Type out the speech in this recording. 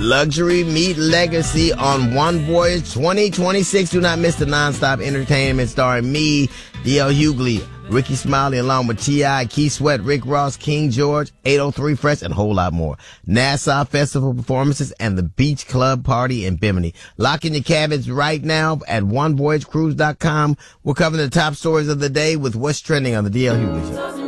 Luxury Meet Legacy on One Voyage 2026. Do not miss the nonstop entertainment starring me, D.L. Hughley, Ricky Smiley, along with T.I., Keith Sweat, Rick Ross, King George, 803 Fresh, and a whole lot more. Nassau Festival performances and the Beach Club Party in Bimini. Lock in your cabins right now at onevoyagecruise.com. We're covering the top stories of the day with what's trending on the D.L. Hughley Show.